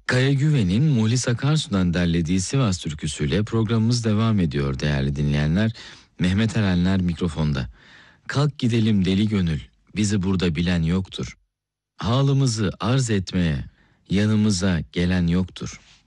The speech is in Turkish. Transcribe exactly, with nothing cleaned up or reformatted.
Kaya Güven'in Muhlis Akarsu'dan derlediği Sivas türküsüyle programımız devam ediyor değerli dinleyenler. Mehmet Erenler mikrofonda. Kalk gidelim deli gönül, bizi burada bilen yoktur. Halımızı arz etmeye yanımıza gelen yoktur.